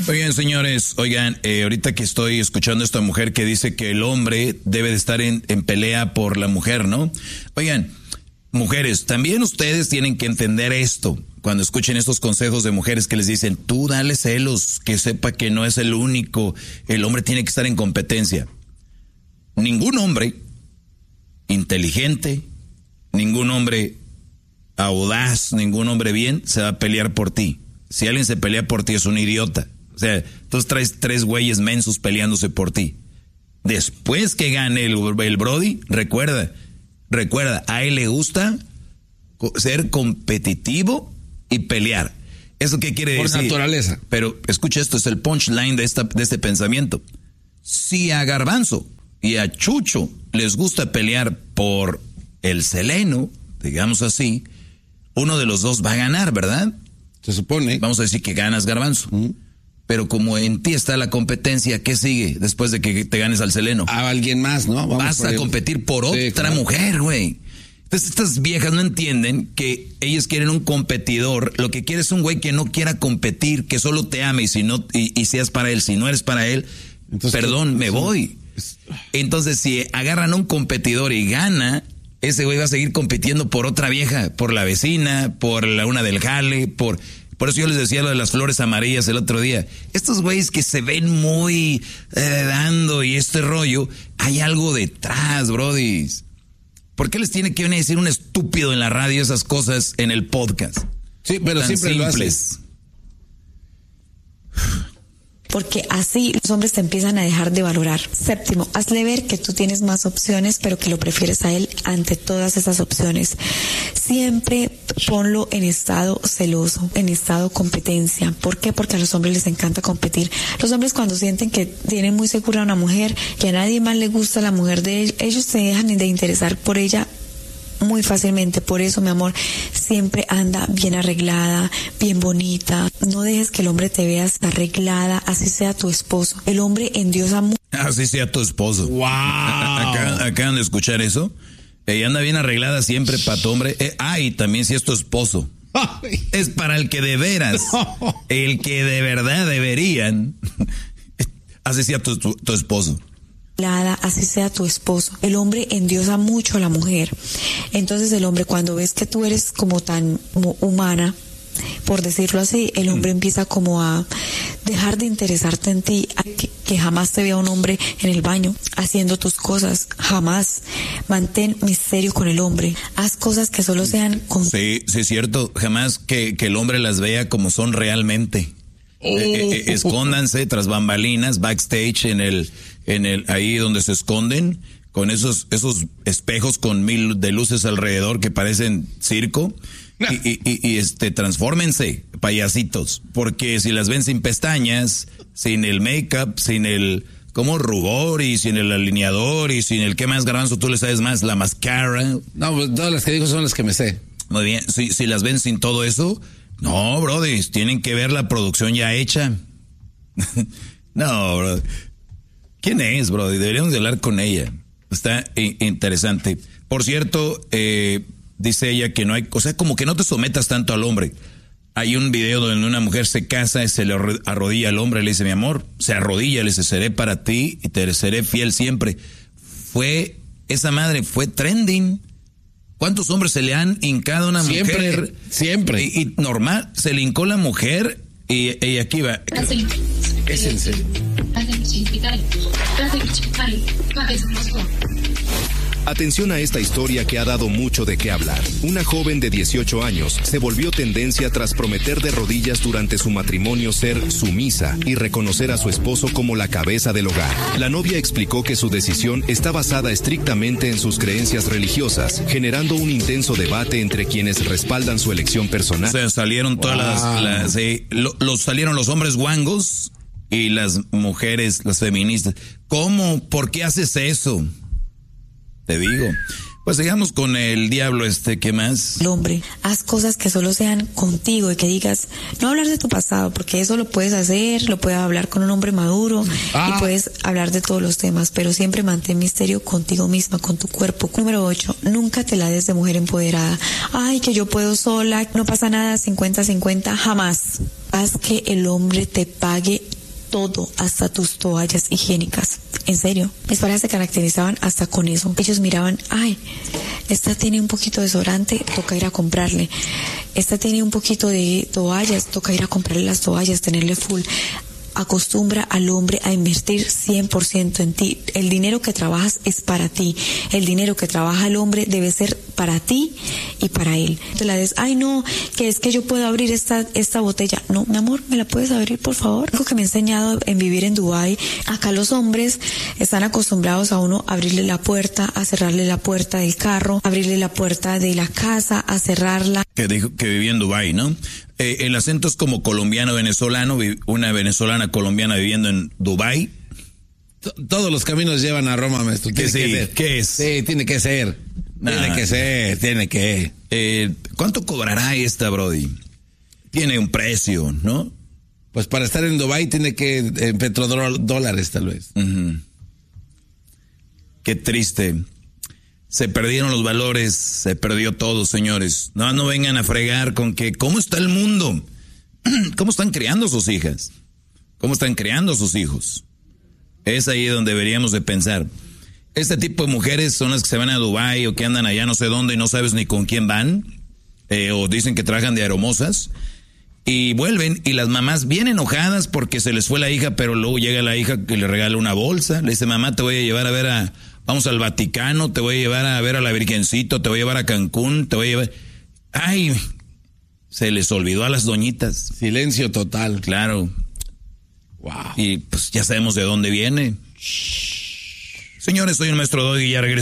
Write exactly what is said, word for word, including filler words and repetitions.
Oigan, señores, oigan, eh, ahorita que estoy escuchando a esta mujer que dice que el hombre debe de estar en, en pelea por la mujer, ¿no? Oigan, mujeres, también ustedes tienen que entender esto. Cuando escuchen estos consejos de mujeres que les dicen, tú dale celos, que sepa que no es el único, el hombre tiene que estar en competencia. Ningún hombre inteligente, ningún hombre audaz, ningún hombre bien se va a pelear por ti. Si alguien se pelea por ti es un idiota. O sea, tú traes tres güeyes mensos peleándose por ti. Después que gane el, el Brody, recuerda, recuerda, a él le gusta ser competitivo y pelear. ¿Eso qué quiere por decir? Por naturaleza. Pero escucha, esto es el punchline de, esta, de este pensamiento. Si a Garbanzo y a Chucho les gusta pelear por el Seleno, digamos así, uno de los dos va a ganar, ¿verdad? Se supone. Vamos a decir que ganas, Garbanzo. Uh-huh. Pero como en ti está la competencia, ¿qué sigue después de que te ganes al Seleno? A alguien más, ¿no? Vamos Vas a el... competir por sí, otra claro. mujer, güey. Entonces estas viejas no entienden que ellas quieren un competidor. Lo que quiere es un güey que no quiera competir, que solo te ame y si no y, y seas para él. Si no eres para él, entonces, perdón, me voy. Entonces si agarran a un competidor y gana, ese güey va a seguir compitiendo por otra vieja, por la vecina, por la una del jale, por... Por eso yo les decía lo de las flores amarillas el otro día. Estos güeyes que se ven muy eh, dando y este rollo, hay algo detrás, brodis. ¿Por qué les tiene que venir a decir un estúpido en la radio esas cosas en el podcast? Sí, pero tan siempre simples. Lo haces. Porque así los hombres te empiezan a dejar de valorar. Séptimo, hazle ver que tú tienes más opciones, pero que lo prefieres a él ante todas esas opciones. Siempre ponlo en estado celoso, en estado competencia. ¿Por qué? Porque a los hombres les encanta competir. Los hombres cuando sienten que tienen muy segura a una mujer, que a nadie más le gusta la mujer de ellos, ellos se dejan de interesar por ella muy fácilmente. Por eso, mi amor, siempre anda bien arreglada, bien bonita. No dejes que el hombre te vea arreglada, así sea tu esposo. El hombre endiosa mucho. Así sea tu esposo. Wow. Acá, acaban de escuchar eso. Ella anda bien arreglada siempre para tu hombre. Eh, ah, y también si es tu esposo. Es para el que de veras, el que de verdad deberían. Así sea tu, tu, tu esposo. Así sea tu esposo. El hombre endiosa mucho a la mujer. Entonces el hombre, cuando ves que tú eres como tan como humana, por decirlo así, el hombre mm. empieza como a dejar de interesarte en ti, que, que jamás te vea un hombre en el baño haciendo tus cosas, jamás. Mantén misterio con el hombre, haz cosas que solo sean con... Sí, sí es cierto, jamás que, que el hombre las vea como son realmente. Oh. Eh, eh, escóndanse tras bambalinas, backstage, en el, en el, ahí donde se esconden, con esos, esos espejos con mil de luces alrededor que parecen circo. Y, y, y, y este, transfórmense, payasitos, porque si las ven sin pestañas, sin el make-up, sin el, como rubor y sin el alineador y sin el, ¿qué más, Garbanzo? Tú le sabes más, la mascara. No, pues todas las que digo son las que me sé. Muy bien, si, si las ven sin todo eso, no, brody, tienen que ver la producción ya hecha. No, bro. ¿Quién es, brody? Deberíamos de hablar con ella. Está i- interesante. Por cierto, eh, dice ella que no hay, o sea, como que no te sometas tanto al hombre. Hay un video donde una mujer se casa y se le arrodilla al hombre y le dice, mi amor, se arrodilla, le dice, seré para ti y te seré fiel siempre. Fue, esa madre fue trending. ¿Cuántos hombres se le han hincado a una siempre, mujer? Siempre. Y, y normal, se le hincó la mujer y, y aquí va. Es en serio. Atención a esta historia que ha dado mucho de qué hablar. Una joven de dieciocho años se volvió tendencia tras prometer de rodillas durante su matrimonio ser sumisa y reconocer a su esposo como la cabeza del hogar. La novia explicó que su decisión está basada estrictamente en sus creencias religiosas, generando un intenso debate entre quienes respaldan su elección personal. O sea, salieron todas wow. las, las eh, lo, los salieron los hombres guangos y las mujeres, las feministas. ¿Cómo? ¿Por qué haces eso? Te digo. Pues sigamos con el diablo este, ¿qué más? El hombre, haz cosas que solo sean contigo y que digas, no hablar de tu pasado, porque eso lo puedes hacer, lo puedes hablar con un hombre maduro ah. y puedes hablar de todos los temas, pero siempre mantén misterio contigo misma, con tu cuerpo. Número ocho, nunca te la des de mujer empoderada. Ay, que yo puedo sola, no pasa nada, cincuenta cincuenta, jamás. Haz que el hombre te pague todo, hasta tus toallas higiénicas. En serio, mis parejas se caracterizaban hasta con eso. Ellos miraban, ay, esta tiene un poquito de desodorante, toca ir a comprarle. Esta tiene un poquito de toallas, toca ir a comprarle las toallas, tenerle full. Acostumbra al hombre a invertir cien por ciento en ti. El dinero que trabajas es para ti. El dinero que trabaja el hombre debe ser para ti y para él. Te la des, ay no, que es que yo puedo abrir esta esta botella. No, mi amor, ¿me la puedes abrir, por favor? Algo que me he enseñado en vivir en Dubái, acá los hombres están acostumbrados a uno a abrirle la puerta, a cerrarle la puerta del carro, a abrirle la puerta de la casa, a cerrarla. Que dijo que vivía en Dubái, ¿no? Eh, el acento es como colombiano-venezolano, una venezolana colombiana viviendo en Dubái. Todos los caminos llevan a Roma, maestro. ¿Qué, sí, que ¿Qué es? Sí, tiene que ser. Nah. Tiene que ser, tiene que. Eh, ¿Cuánto cobrará esta, Brody? Tiene un precio, ¿no? Pues para estar en Dubái tiene que, en petrodólares tal vez. Uh-huh. Qué triste. Se perdieron los valores, se perdió todo, señores. No, no vengan a fregar con que, ¿cómo está el mundo? ¿Cómo están criando sus hijas? ¿Cómo están criando sus hijos? Es ahí donde deberíamos de pensar. Este tipo de mujeres son las que se van a Dubái o que andan allá no sé dónde y no sabes ni con quién van. Eh, o dicen que trabajan de aeromosas. Y vuelven y las mamás bien enojadas porque se les fue la hija, pero luego llega la hija que le regala una bolsa. Le dice, mamá, te voy a llevar a ver a... Vamos al Vaticano, te voy a llevar a ver a la Virgencito, te voy a llevar a Cancún, te voy a llevar... ¡Ay! Se les olvidó a las doñitas. Silencio total. Claro. Wow. Y pues ya sabemos de dónde viene. Señores, soy el maestro Doggy y ya regreso.